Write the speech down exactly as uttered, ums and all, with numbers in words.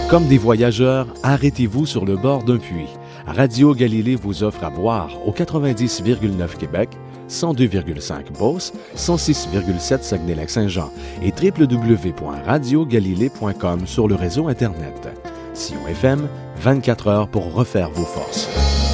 Comme des voyageurs, arrêtez-vous sur le bord d'un puits. Radio Galilée vous offre à boire au quatre-vingt-dix virgule neuf Québec, cent deux virgule cinq Beauce, cent six virgule sept Saguenay-Lac-Saint-Jean et w w w point radio galilée point com sur le réseau Internet. Sion F M, vingt-quatre heures pour refaire vos forces.